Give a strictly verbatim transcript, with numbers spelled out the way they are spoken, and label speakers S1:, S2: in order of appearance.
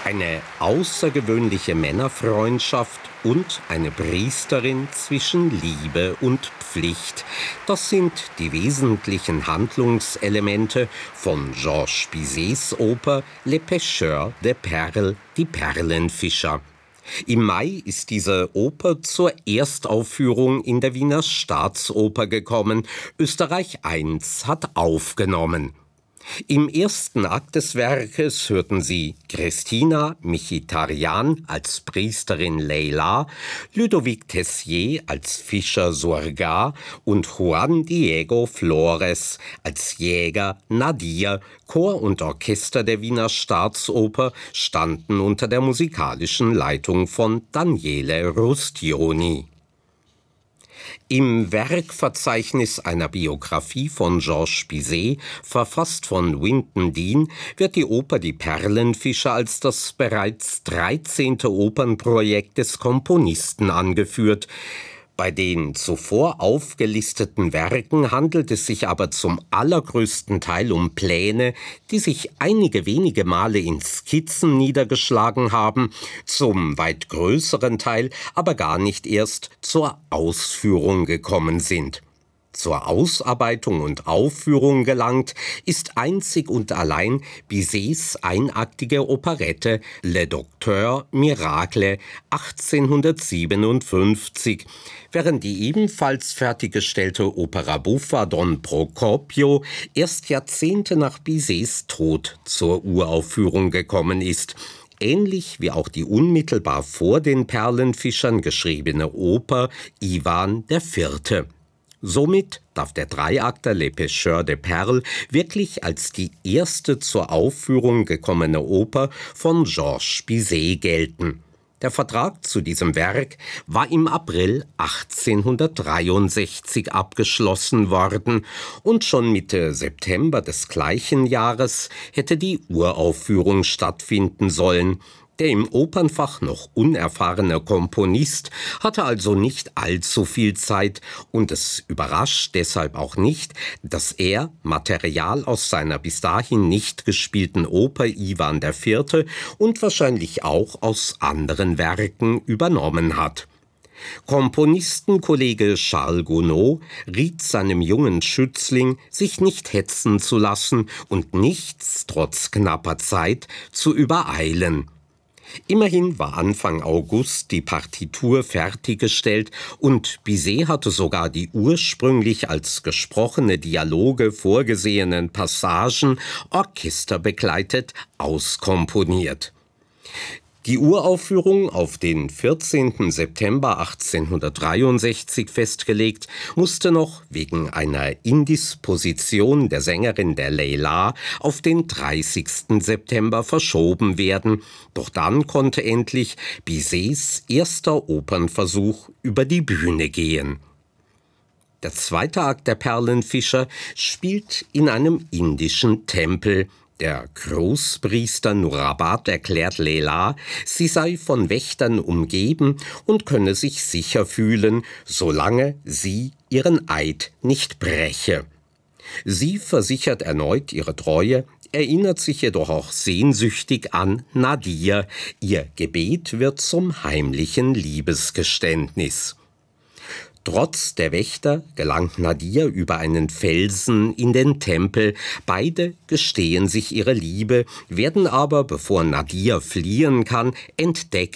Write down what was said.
S1: Eine außergewöhnliche Männerfreundschaft und eine Priesterin zwischen Liebe und Pflicht. Das sind die wesentlichen Handlungselemente von Georges Bizets Oper Les Pêcheurs de Perles, die Perlenfischer. Im Mai ist diese Oper zur Erstaufführung in der Wiener Staatsoper gekommen. Österreich eins hat aufgenommen. Im ersten Akt des Werkes hörten Sie Christina Mechitarian als Priesterin Leila, Ludovic Tessier als Fischer Surgar und Juan Diego Flores als Jäger Nadir. Chor und Orchester der Wiener Staatsoper standen unter der musikalischen Leitung von Daniele Rustioni. Im Werkverzeichnis einer Biografie von Georges Bizet, verfasst von Winton Dean, wird die Oper Die Perlenfischer als das bereits dreizehnte Opernprojekt des Komponisten angeführt. Bei den zuvor aufgelisteten Werken handelt es sich aber zum allergrößten Teil um Pläne, die sich einige wenige Male in Skizzen niedergeschlagen haben, zum weit größeren Teil aber gar nicht erst zur Ausführung gekommen sind. Zur Ausarbeitung und Aufführung gelangt ist einzig und allein Bizets einaktige Operette Le Docteur Miracle achtzehnhundertsiebenundfünfzig, während die ebenfalls fertiggestellte Opera buffa Don Procopio erst Jahrzehnte nach Bizets Tod zur Uraufführung gekommen ist. Ähnlich wie auch die unmittelbar vor den Perlenfischern geschriebene Oper Ivan der Vierte. Somit darf der Dreiakter Les Pêcheurs de Perles wirklich als die erste zur Aufführung gekommene Oper von Georges Bizet gelten. Der Vertrag zu diesem Werk war im April achtzehnhundertdreiundsechzig abgeschlossen worden und schon Mitte September des gleichen Jahres hätte die Uraufführung stattfinden sollen. Der im Opernfach noch unerfahrene Komponist hatte also nicht allzu viel Zeit und es überrascht deshalb auch nicht, dass er Material aus seiner bis dahin nicht gespielten Oper Ivan der Vierte und wahrscheinlich auch aus anderen Werken übernommen hat. Komponistenkollege Charles Gounod riet seinem jungen Schützling, sich nicht hetzen zu lassen und nichts trotz knapper Zeit zu übereilen. Immerhin war Anfang August die Partitur fertiggestellt und Bizet hatte sogar die ursprünglich als gesprochene Dialoge vorgesehenen Passagen orchesterbegleitet auskomponiert. Die Uraufführung, auf den vierzehnten September achtzehnhundertdreiundsechzig festgelegt, musste noch wegen einer Indisposition der Sängerin der Leila auf den dreißigsten September verschoben werden. Doch dann konnte endlich Bizets erster Opernversuch über die Bühne gehen. Der zweite Akt der Perlenfischer spielt in einem indischen Tempel. Der Großpriester Nurabat erklärt Leila, sie sei von Wächtern umgeben und könne sich sicher fühlen, solange sie ihren Eid nicht breche. Sie versichert erneut ihre Treue, erinnert sich jedoch auch sehnsüchtig an Nadir. Ihr Gebet wird zum heimlichen Liebesgeständnis. Trotz der Wächter gelangt Nadir über einen Felsen in den Tempel. Beide gestehen sich ihre Liebe, werden aber, bevor Nadir fliehen kann, entdeckt